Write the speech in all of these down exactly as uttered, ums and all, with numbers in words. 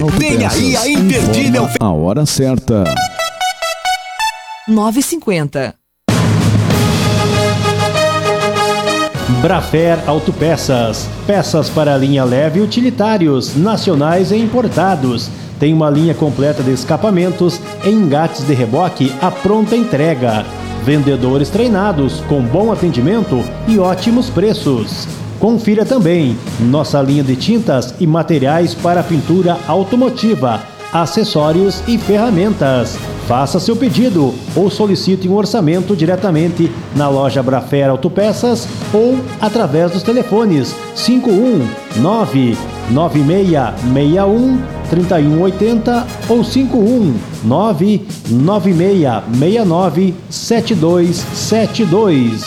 Tem aí a imperdível... A hora certa. nove e cinquenta. Brafer Autopeças. Peças para linha leve e utilitários, nacionais e importados. Tem uma linha completa de escapamentos, engates de reboque à pronta entrega. Vendedores treinados, com bom atendimento e ótimos preços. Confira também nossa linha de tintas e materiais para pintura automotiva, acessórios e ferramentas. Faça seu pedido ou solicite um orçamento diretamente na loja Brafer Autopeças ou através dos telefones cinco um nove nove seis seis um três um oito zero ou cinco um nove nove seis seis nove sete dois sete dois.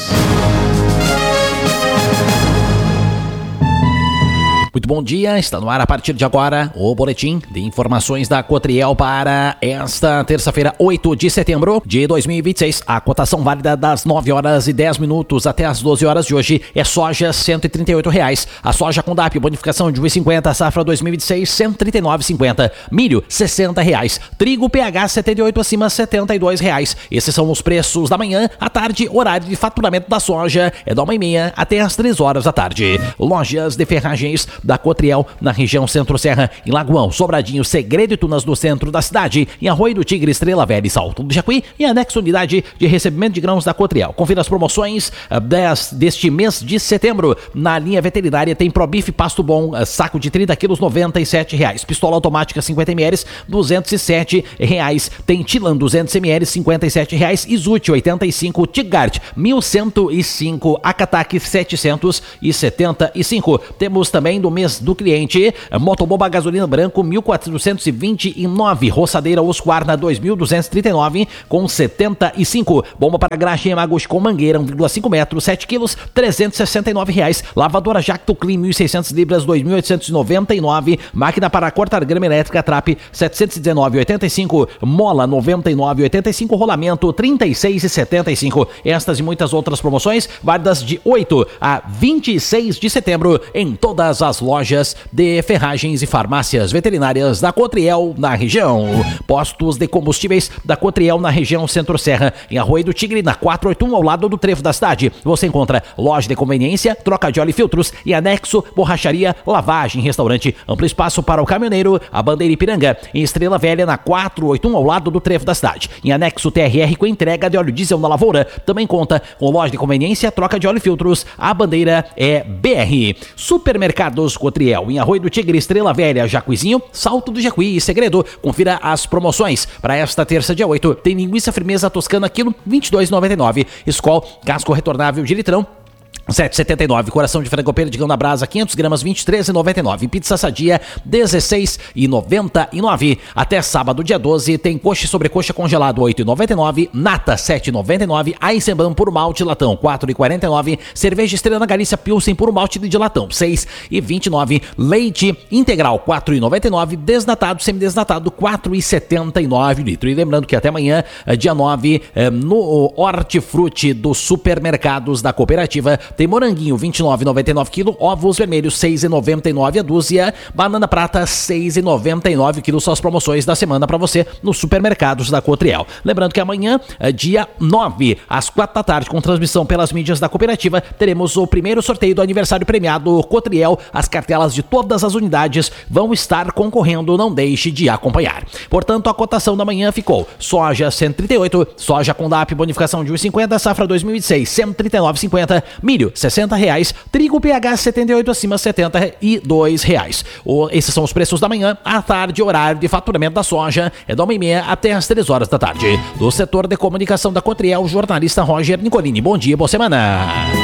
Muito bom dia, está no ar a partir de agora o boletim de informações da Cotriel para esta terça-feira, oito de setembro de dois mil e vinte e seis. A cotação válida das nove horas e dez minutos até as doze horas de hoje é soja cento e trinta e oito reais. A soja com D A P, bonificação de um real e cinquenta, safra dois mil e vinte e seis, cento e trinta e nove reais e cinquenta. Milho, sessenta reais. Trigo P H setenta e oito acima, setenta e dois reais. Esses são os preços da manhã. À tarde, horário de faturamento da soja é da uma e meia até as três horas da tarde. Lojas de ferragens da Cotriel, na região Centro-Serra, em Lagoão, Sobradinho, Segredo e Tunas do centro da cidade, em Arroio do Tigre, Estrela Velha e Salto do Jacuí, e anexo unidade de recebimento de grãos da Cotriel. Confira as promoções uh, des, deste mês de setembro. Na linha veterinária tem Probife Pasto Bom, uh, saco de trinta quilos, noventa e sete reais. Pistola automática cinquenta mililitros, duzentos e sete reais. Tem Tilan duzentos mililitros, cinquenta e sete reais. Isute oitenta e cinco, Tigard mil cento e cinco, Akataki setecentos e setenta e cinco. Temos também do mês do cliente, Motoboba gasolina branco mil quatrocentos e vinte e nove, roçadeira Husqvarna dois mil duzentos e trinta e nove com setenta e cinco, bomba para graxa Yamaguchi com mangueira um vírgula cinco metros, sete quilos, trezentos e sessenta e nove reais. Lavadora Jacto Clean mil e seiscentas libras, dois mil oitocentos e noventa e nove, máquina para cortar grama elétrica Trap setecentos e dezenove reais e oitenta e cinco, mola noventa e nove reais e oitenta e cinco, rolamento trinta e seis reais e setenta e cinco. Estas e muitas outras promoções válidas de oito a vinte e seis de setembro em todas as lojas de ferragens e farmácias veterinárias da Cotriel na região. Postos de combustíveis da Cotriel na região Centro-Serra, em Arroio do Tigre, na quatrocentos e oitenta e um, ao lado do trevo da cidade. Você encontra loja de conveniência, troca de óleo e filtros e anexo, borracharia, lavagem, restaurante, amplo espaço para o caminhoneiro, a Bandeira Ipiranga, em Estrela Velha, na quatrocentos e oitenta e um, ao lado do trevo da cidade. Em anexo T R R com entrega de óleo diesel na lavoura. Também conta com loja de conveniência, troca de óleo e filtros, a bandeira é B R. Supermercados Cotriel, em Arroio do Tigre, Estrela Velha, Jacuizinho, Salto do Jacuí e Segredo. Confira as promoções. Para esta terça, dia oito, tem linguiça firmeza toscana quilo vinte e dois reais e noventa e nove. Skol, casco retornável de litrão sete reais e setenta e nove, coração de frango perdigão na brasa quinhentas gramas, vinte e três reais e noventa e nove, pizza sadia dezesseis reais e noventa e nove. Até sábado, dia doze, tem coxa e sobrecoxa congelado oito reais e noventa e nove, nata sete reais e noventa e nove, Eisenbahn puro malte latão quatro reais e quarenta e nove, cerveja Estrela Galícia Pilsen puro malte de latão seis reais e vinte e nove, leite integral quatro reais e noventa e nove, desnatado semidesnatado quatro reais e setenta e nove litro. E lembrando que até amanhã, dia nove, no Hortifruti dos supermercados da cooperativa, tem moranguinho vinte e nove reais e noventa e nove quilo, ovos vermelhos seis reais e noventa e nove a dúzia, banana prata seis reais e noventa e nove quilo. São as promoções da semana para você nos supermercados da Cotriel. Lembrando que amanhã, dia nove, às quatro da tarde, com transmissão pelas mídias da cooperativa, teremos o primeiro sorteio do aniversário premiado Cotriel. As cartelas de todas as unidades vão estar concorrendo, não deixe de acompanhar. Portanto, a cotação da manhã ficou: soja cento e trinta e oito, soja com D A P bonificação de um real e cinquenta, safra dois mil e vinte e seis cento e trinta e nove reais e cinquenta, milho sessenta reais, trigo P H setenta e oito acima, setenta e dois reais. O, esses são os preços da manhã. À tarde, horário de faturamento da soja é da uma e meia até as três horas da tarde. Do setor de comunicação da Cotriel, jornalista Roger Nicolini. Bom dia, boa semana.